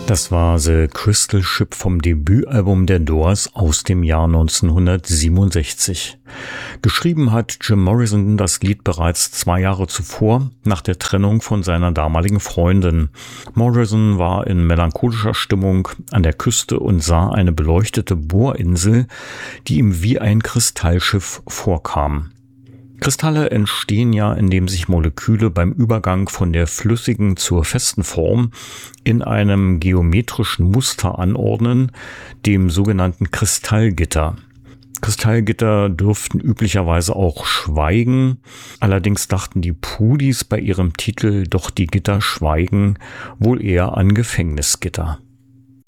Das war The Crystal Ship vom Debütalbum der Doors aus dem Jahr 1967. Geschrieben hat Jim Morrison das Lied bereits 2 Jahre zuvor, nach der Trennung von seiner damaligen Freundin. Morrison war in melancholischer Stimmung an der Küste und sah eine beleuchtete Bohrinsel, die ihm wie ein Kristallschiff vorkam. Kristalle entstehen ja, indem sich Moleküle beim Übergang von der flüssigen zur festen Form in einem geometrischen Muster anordnen, dem sogenannten Kristallgitter. Kristallgitter dürften üblicherweise auch schweigen, allerdings dachten die Pudis bei ihrem Titel Doch die Gitter schweigen wohl eher an Gefängnisgitter.